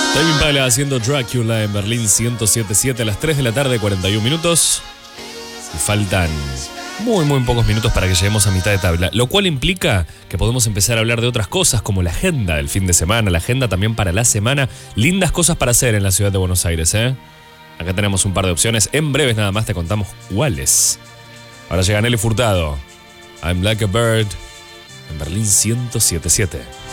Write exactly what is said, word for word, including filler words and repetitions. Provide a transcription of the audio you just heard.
Tame Impala haciendo Drácula en Berlín ciento siete punto siete a las tres de la tarde, cuarenta y un minutos. Y faltan muy, muy pocos minutos para que lleguemos a mitad de tabla. Lo cual implica que podemos empezar a hablar de otras cosas, como la agenda del fin de semana, la agenda también para la semana. Lindas cosas para hacer en la ciudad de Buenos Aires, ¿eh? Acá tenemos un par de opciones. En breves nada más te contamos cuáles. Ahora llega Nelly Furtado. I'm Like a Bird en Berlín ciento siete punto siete.